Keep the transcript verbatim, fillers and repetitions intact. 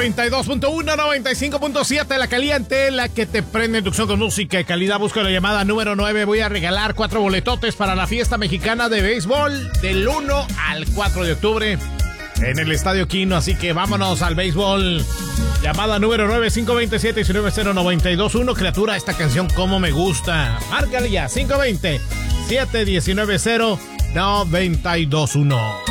noventa y dos punto uno, noventa y cinco punto siete, la caliente, la que te prende inducción con música y calidad. Busco la llamada número nueve. Voy a regalar cuatro boletotes para la fiesta mexicana de béisbol del uno al cuatro de octubre en el Estadio Quino. Así que vámonos al béisbol. Llamada número nueve, cinco dos siete, uno nueve cero, nueve dos uno. Criatura, esta canción como me gusta. Márcale ya, cinco dos cero, siete uno nueve cero, nueve dos uno.